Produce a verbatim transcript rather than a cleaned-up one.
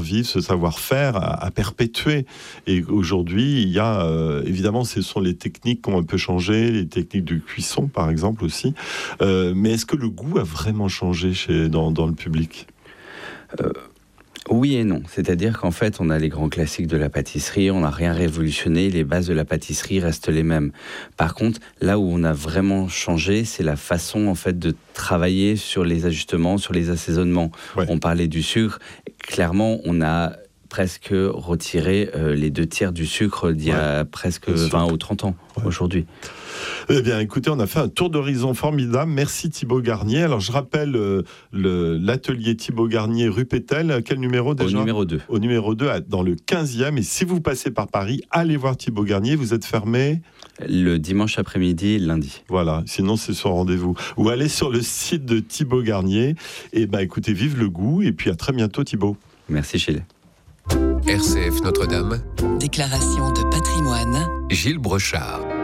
savoir-vivre, ce savoir-faire à, à perpétuer. Et aujourd'hui, il y a euh, évidemment, ce sont les techniques qui ont un peu changé, les techniques de cuisson par exemple aussi. Euh, mais est-ce que le goût a vraiment changé chez, dans, dans le public ? euh... Oui et non, c'est-à-dire qu'en fait on a les grands classiques de la pâtisserie, on n'a rien révolutionné, les bases de la pâtisserie restent les mêmes. Par contre, là où on a vraiment changé, c'est la façon en fait de travailler sur les ajustements, sur les assaisonnements. Ouais. On parlait du sucre, clairement on a presque retiré euh, les deux tiers du sucre d'il y a ouais. presque vingt ou trente ans ouais. aujourd'hui. Eh bien, écoutez, on a fait un tour d'horizon formidable. Merci Thibaut Garnier. Alors, je rappelle euh, le, l'atelier Thibaut Garnier, rue Pétel. Quel numéro déjà ? Au numéro deux. Au numéro deux, dans le quinzième. Et si vous passez par Paris, allez voir Thibaut Garnier. Vous êtes fermé ? Le dimanche après-midi, lundi. Voilà, sinon c'est son rendez-vous. Ou allez sur le site de Thibaut Garnier. Et bien, écoutez, vive le goût. Et puis, à très bientôt, Thibaut. Merci, Gilles. R C F Notre-Dame. Déclaration de patrimoine. Gilles Brochard.